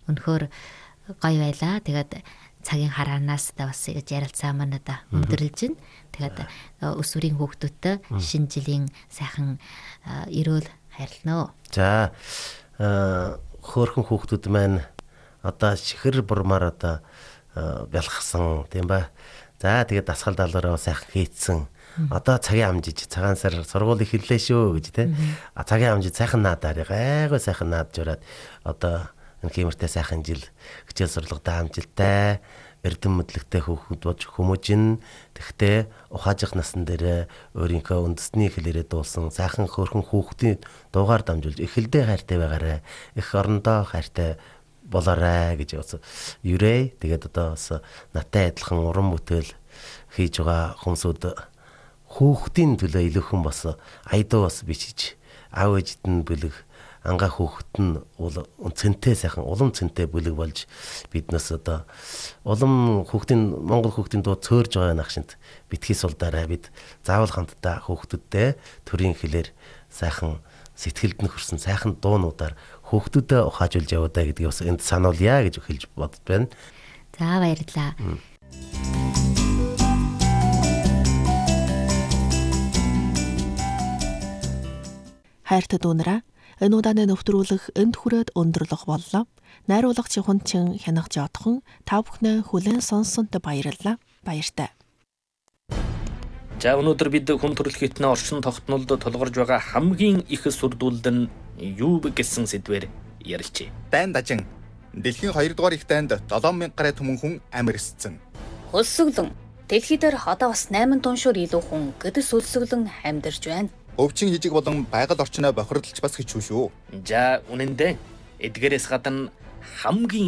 Өнөхөр гоё байлаа. Тэгээд цагийн хараанаас та бас ингэж ярилцаа маань одоо өндөрлж байна. Тэгээд өсвөрийн хүүхдүүдтэй шинэ жилийн сайхан эрүүл хайрлана. За хөөрхөн хүүхдүүд маань одоо чихэр бурмаар одоо бялхсан тийм ба. За тэгээд дасгал даалгавраа сайхан хийцэн. Одоо цагийн амжиж цагаан сар сургууль эхэллээ шүү гэж тийм. Цагийн амжиж сайхан наадаар гайгүй сайхан наадж ороод одоо энэ хэмэртэй сайхан жил хичээл сурлагатай амжилттай эрдэм мэдлэгтэй хүүхэд болж хүмүүжин. Тэгтээ ухаажих насан дээр өөрийнхөө үндэсний хэлээрээ дуулсан сайхан хөөрхөн хүүхдийн дуугаар дамжуулж эхэлдээ хайртай байгаарай. Их орондоо хайртай болоорой гэж бас юрээ. Тэгээд одоо бас наттай адилхан уран бүтээл хийж байгаа хүмүүсүүд хүүхдийн төлөө илүүхэн бас аядуу бас бичиж аав ээжид нь бүлэг ангаа хүүхэд нь цэнтэй сайхан улам цэнтэй бүлэг болж биднээс одоо улам хүүхдийн Монгол хүүхдийн дуу цөөрж байгаа нахшинт битгий сулдаарай. Бид заавал хамтдаа хүүхдүүдтэй төрийн хэлээр сайхан сэтгэлд нь хүрсэн сайхан дуунуудаар хүүхдүүдэд ухаажуулж явуудаа гэдгийг бас энд сануулъя гэж хэлж бодд байна. За баярлалаа. Хайртай дүүнараа энэ удааны нэвтрүүлэг энд хүрээд өндөрлөх боллоо. Найруулагч Хунчин хянагч одхон та бүхнээ хүлээн сонссонд баярлалаа. Баяртай. За өнөөдөр бид хүн төрөлхтний орчин тогтнолд тулгарч байгаа хамгийн их сүрдүүлд нь юу гэсэн сэдвээр ярилцъя. Дайн дажин дэлхийн 2 дугаар их дайнд 7000 гаруй түмэн хүн амьдэрсэн. Хөлсөглөн дэлхий дээр одоо бас 8 тоншоор илүү хүн гэдэс өлсөглөн амьдарч байна. Өвчин жижиг болон байгаль орчноо бохирдолч бас хичүү шүү. За үнэндээ эдгээрээс гадна хамгийн